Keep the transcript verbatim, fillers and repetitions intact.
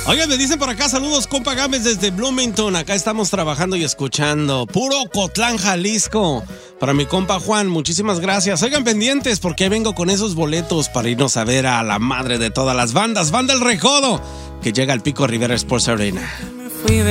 Oigan, me dicen por acá, saludos, compa Gámez desde Bloomington. Acá estamos trabajando y escuchando. Puro Ocotlán, Jalisco. Para mi compa Juan, muchísimas gracias. Oigan, pendientes, porque ahí vengo con esos boletos para irnos a ver a la madre de todas las bandas, Banda El Recodo, que llega al Pico Rivera Sports Arena.